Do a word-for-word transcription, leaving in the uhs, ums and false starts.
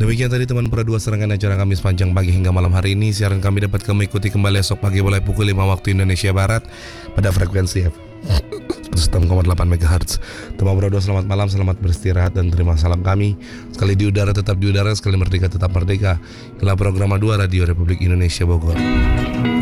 Demikian tadi teman Pro dua serangan acara kami sepanjang pagi hingga malam hari ini. Siaran kami dapat kami ikuti kembali esok pagi mulai pukul lima waktu Indonesia Barat pada frekuensi F seratus enam koma delapan megahertz. Teman Pro dua selamat malam, selamat beristirahat dan terima salam kami. Sekali di udara tetap di udara, sekali merdeka tetap merdeka. Inilah program dua Radio Republik Indonesia Bogor.